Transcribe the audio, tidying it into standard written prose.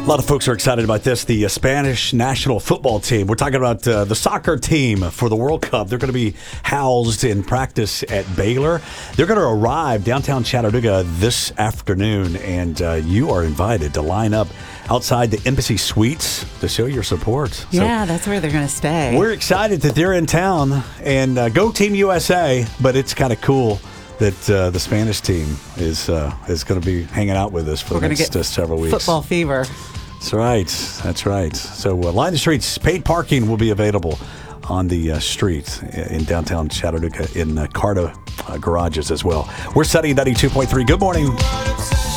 A lot of folks are excited about this. The Spanish national football team. We're talking about the soccer team for the World Cup. They're going to be housed in practice at Baylor. They're going to arrive downtown Chattanooga this afternoon, and you are invited to line up outside the Embassy Suites to show your support. Yeah, that's where they're going to stay. We're excited that they're in town, and go Team USA, but it's kind of cool that the Spanish team is going to be hanging out with us for the next several weeks. Football fever. That's right. That's right. So line the streets. Paid parking will be available on the street in downtown Chattanooga in Carta garages as well. We're setting 92.3. Good morning.